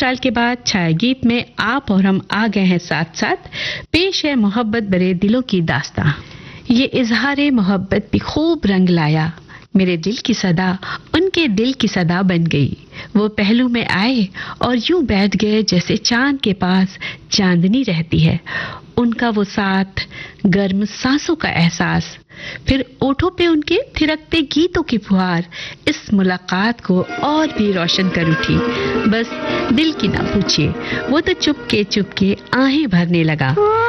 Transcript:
अंतराल के बाद छाया गीत में आप और हम आ गए हैं साथ साथ। पेश है मोहब्बत भरे दिलों की दास्तां। ये इजहारे मोहब्बत भी खूब रंग लाया, मेरे दिल की सदा उनके दिल की सदा बन गई। वो पहलू में आए और यूं बैठ गए जैसे चांद के पास चांदनी रहती है। उनका वो साथ, गर्म सांसों का एहसास, फिर ओठों पे उनके थिरकते गीतों की फुहार इस मुलाकात को और भी रोशन कर उठी। बस दिल की ना पूछिए, वो तो चुपके चुपके आहें भरने लगा।